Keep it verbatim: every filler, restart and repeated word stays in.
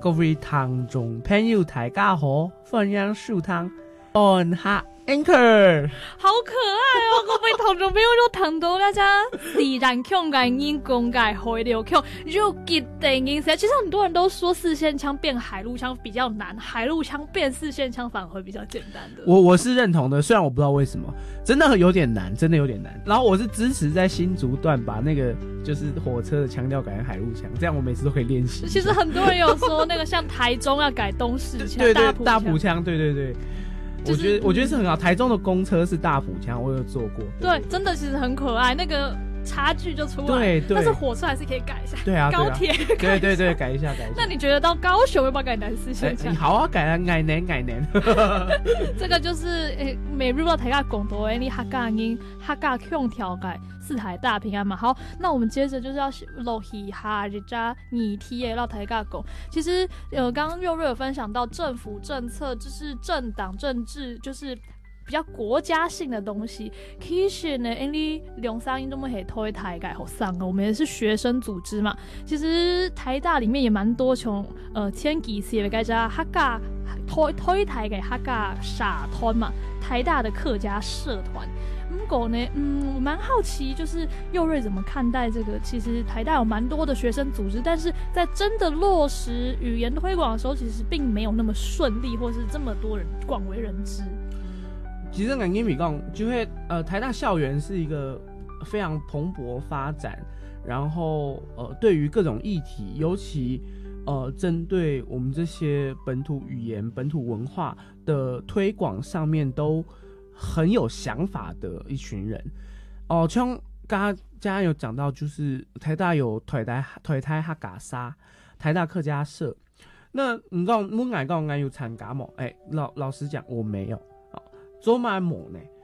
各位聽眾朋友大家好，歡迎收聽按下 Anchor， 好可愛哦！各位聽眾朋友都聽到大家自然腔嘅音公改回流腔，就吉定音色。其實很多人都說四線腔變海陸腔比較難，海陸腔變四線腔反而會比較簡單的。 我我是認同的，雖然我不知道為什麼，真的有點難，真的有點難。然後我是支持在新竹段把那個就是火車的腔調改成海陸腔，這樣我每次都可以練習。 其實很多人有說那個像台中要改東勢腔， 對對大埔腔，對對對。 就是、 我覺得我覺得是很好，台中的公車是大埔腔，我有坐過。 對，對真的其實很可愛，那個差距就出來。 對對。 但是火車還是可以改一下。 對啊。 高鐵。 對對對，改一下改一下。 那你覺得到高雄要不要改南四線腔？ 好啊，改啊，改年改年。 這個就是誒，每日到台下講到誒，你客家音、客家腔調改四台大平安嘛。好，那我們接着就是要落去下一家議題誒，到台下講。其實呃，剛剛佑瑞有分享到政府政策，就是政黨政治，就是比較國家性的東西。其實呢，因為兩三音都沒推台改好上了，我們也是學生組織嘛。其實台大裡面也蠻多從呃前幾次嘅大家客家推推台嘅客家社團嘛，台大的客家社團。不過呢，嗯，我蠻好奇，就是佑瑞怎麼看待這個？其實台大有蠻多的學生組織，但是在真的落實語言推廣的時候，其實並沒有那麼順利，或是這麼多人廣為人知。 其實我跟你講，就會呃，台大校園是一個非常蓬勃發展，然後呃，對於各種議題，尤其呃，針對我們這些本土語言、本土文化的推廣上面，都很有想法的一群人。哦、呃，像剛剛剛剛有講到，就是台大有台大台大客家社、台大客家社。那你講，我愛講我有參加嗎？哎，老老實講，我沒有。做乜忙呢？